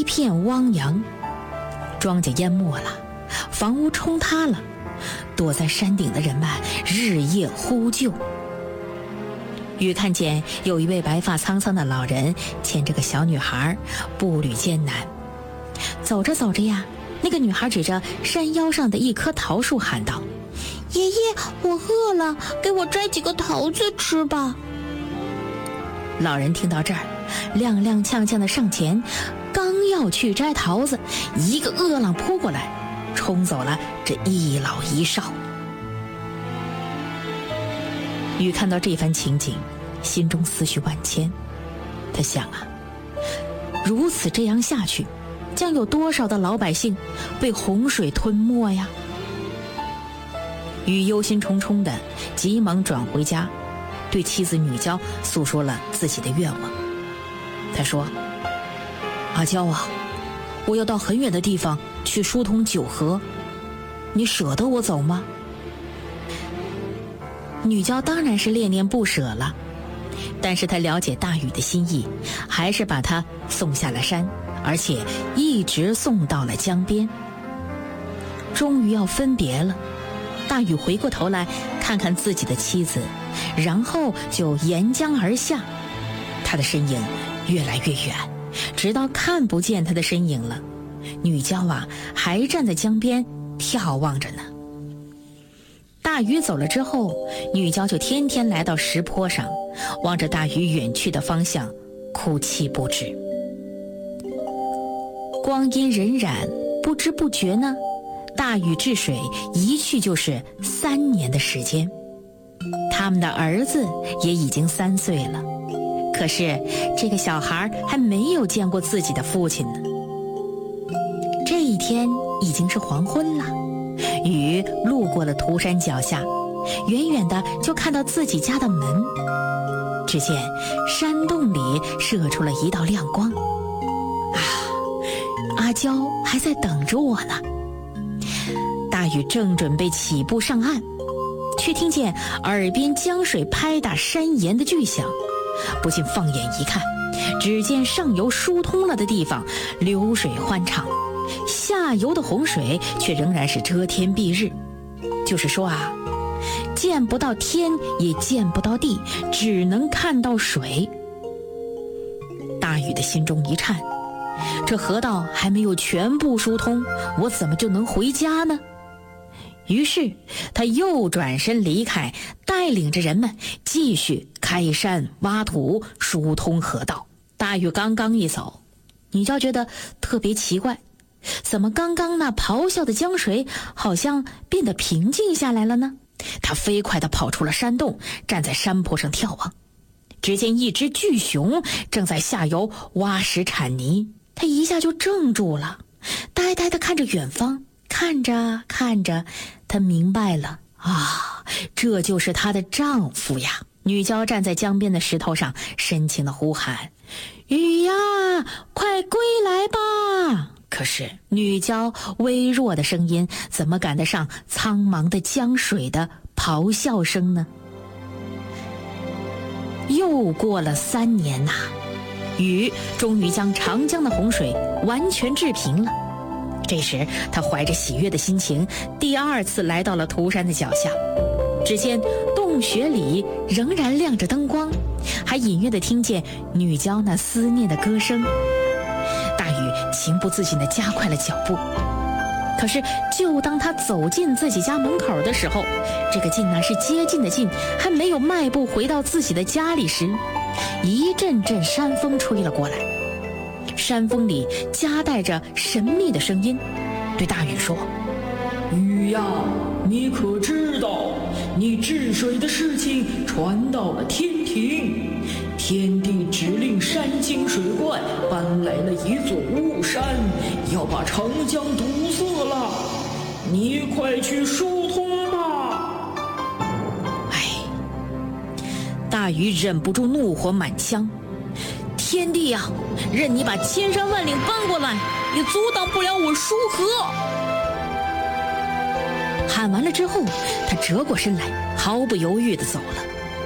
一片汪洋，庄稼淹没了，房屋冲塌了，躲在山顶的人们日夜呼救。雨看见有一位白发苍苍的老人牵着个小女孩，步履艰难。走着走着呀，那个女孩指着山腰上的一棵桃树喊道：“ 爷爷，我饿了，给我摘几个桃子吃吧。” 老人听到这儿，踉踉跄跄地上前，刚要去摘桃子，一个饿狼扑过来，冲走了这一老一少。禹看到这番情景，心中思绪万千。他想啊，如此这样下去，将有多少的老百姓被洪水吞没呀？禹忧心忡忡的，急忙转回家，对妻子女娇诉说了自己的愿望。他说：“阿娇啊，我要到很远的地方去疏通九河，你舍得我走吗？”女娇当然是恋恋不舍了，但是她了解大禹的心意，还是把他送下了山，而且一直送到了江边。终于要分别了，大禹回过头来看看自己的妻子，然后就沿江而下。他的身影越来越远，直到看不见他的身影了。女娇啊，还站在江边眺望着呢。大禹走了之后，女娇就天天来到石坡上，望着大禹远去的方向，哭泣不止。光阴荏苒，不知不觉呢，大禹治水一去就是3年的时间。他们的儿子也已经3岁了，可是这个小孩还没有见过自己的父亲呢。这一天已经是黄昏了，禹路过了涂山脚下，远远的就看到自己家的门。只见山洞里射出了一道亮光。啊，阿娇还在等着我呢。大禹正准备起步上岸，却听见耳边江水拍打山岩的巨响，不禁放眼一看，只见上游疏通了的地方流水欢畅，下游的洪水却仍然是遮天蔽日。就是说啊，见不到天也见不到地，只能看到水。大禹的心中一颤，这河道还没有全部疏通，我怎么就能回家呢？于是他又转身离开，带领着人们继续开山挖土，疏通河道。大禹刚刚一走，女娇觉得特别奇怪，怎么刚刚那咆哮的江水好像变得平静下来了呢？他飞快地跑出了山洞，站在山坡上眺望，只见一只巨熊正在下游挖石铲泥。他一下就怔住了，呆呆地看着远方，看着看着，他明白了啊，这就是她的丈夫呀。女娇站在江边的石头上，深情地呼喊：“禹呀，快归来吧！”可是女娇微弱的声音怎么赶得上苍茫的江水的咆哮声呢？又过了3年呐，禹终于将长江的洪水完全治平了。这时他怀着喜悦的心情，第2次来到了涂山的脚下。只见洞穴里仍然亮着灯光，还隐约地听见女娇那思念的歌声。大禹情不自禁地加快了脚步。可是就当他走进自己家门口的时候，这个近是接近的近，还没有迈步回到自己的家里时，一阵阵山风吹了过来。山风里夹带着神秘的声音，对大禹说：“ 禹呀，你可知道，你治水的事情传到了天庭，天帝指令山清水怪搬来了一座巫山，要把长江堵塞了，你快去疏通吧。” 大禹忍不住怒火满腔：“天帝啊，任你把千山万岭搬过来，也阻挡不了我疏河！”喊完了之后，他折过身来，毫不犹豫地走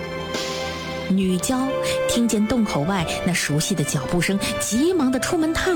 了。女娇听见洞口外那熟悉的脚步声，急忙地出门探